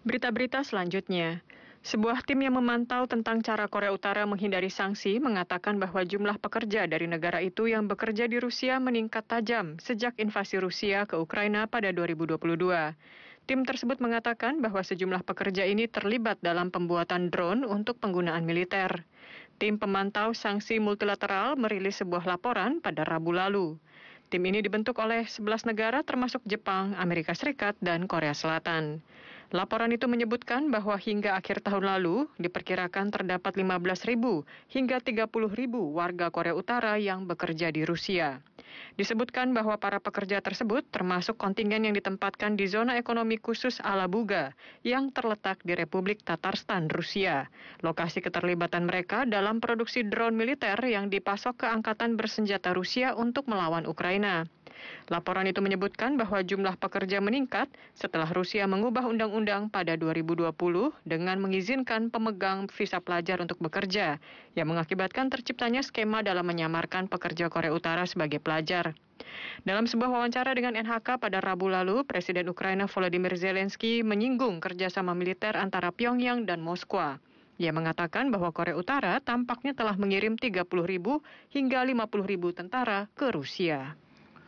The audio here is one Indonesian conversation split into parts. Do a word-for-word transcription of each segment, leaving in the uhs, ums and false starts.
Berita-berita selanjutnya. Sebuah tim yang memantau tentang cara Korea Utara menghindari sanksi mengatakan bahwa jumlah pekerja dari negara itu yang bekerja di Rusia meningkat tajam sejak invasi Rusia ke Ukraina pada dua ribu dua puluh dua. Tim tersebut mengatakan bahwa sejumlah pekerja ini terlibat dalam pembuatan drone untuk penggunaan militer. Tim pemantau sanksi multilateral merilis sebuah laporan pada Rabu lalu. Tim ini dibentuk oleh sebelas negara termasuk Jepang, Amerika Serikat, dan Korea Selatan. Laporan itu menyebutkan bahwa hingga akhir tahun lalu diperkirakan terdapat lima belas ribu hingga tiga puluh ribu warga Korea Utara yang bekerja di Rusia. Disebutkan bahwa para pekerja tersebut termasuk kontingen yang ditempatkan di zona ekonomi khusus Alabuga yang terletak di Republik Tatarstan, Rusia. Lokasi keterlibatan mereka dalam produksi drone militer yang dipasok ke angkatan bersenjata Rusia untuk melawan Ukraina. Laporan itu menyebutkan bahwa jumlah pekerja meningkat setelah Rusia mengubah undang-undang pada dua ribu dua puluh dengan mengizinkan pemegang visa pelajar untuk bekerja, yang mengakibatkan terciptanya skema dalam menyamarkan pekerja Korea Utara sebagai pelajar. Dalam sebuah wawancara dengan N H K pada Rabu lalu, Presiden Ukraina Volodymyr Zelensky menyinggung kerjasama militer antara Pyongyang dan Moskwa. Ia mengatakan bahwa Korea Utara tampaknya telah mengirim tiga puluh ribu hingga lima puluh ribu tentara ke Rusia.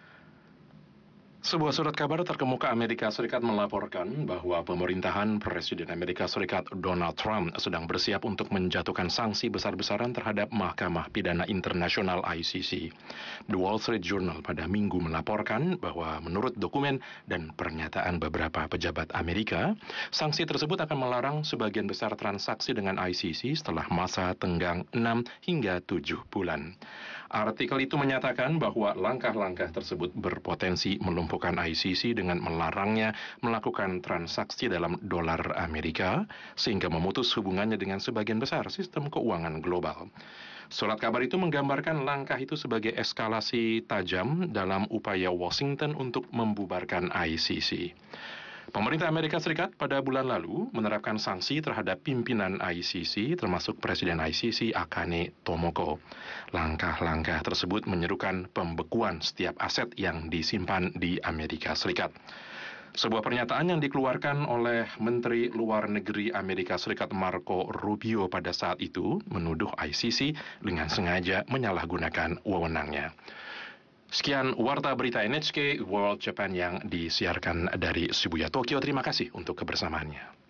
Sebuah surat kabar terkemuka Amerika Serikat melaporkan bahwa pemerintahan Presiden Amerika Serikat Donald Trump sedang bersiap untuk menjatuhkan sanksi besar-besaran terhadap Mahkamah Pidana Internasional I C C. The Wall Street Journal pada Minggu melaporkan bahwa menurut dokumen dan pernyataan beberapa pejabat Amerika, sanksi tersebut akan melarang sebagian besar transaksi dengan I C C setelah masa tenggang enam hingga tujuh bulan. Artikel itu menyatakan bahwa langkah-langkah tersebut berpotensi melumpuhkan I C C dengan melarangnya melakukan transaksi dalam dolar Amerika, sehingga memutus hubungannya dengan sebagian besar sistem keuangan global. Surat kabar itu menggambarkan langkah itu sebagai eskalasi tajam dalam upaya Washington untuk membubarkan I C C. Pemerintah Amerika Serikat pada bulan lalu menerapkan sanksi terhadap pimpinan I C C termasuk Presiden I C C Akane Tomoko. Langkah-langkah tersebut menyerukan pembekuan setiap aset yang disimpan di Amerika Serikat. Sebuah pernyataan yang dikeluarkan oleh Menteri Luar Negeri Amerika Serikat Marco Rubio pada saat itu menuduh I C C dengan sengaja menyalahgunakan wewenangnya. Sekian Warta Berita N H K World Japan yang disiarkan dari Shibuya, Tokyo. Terima kasih untuk kebersamaannya.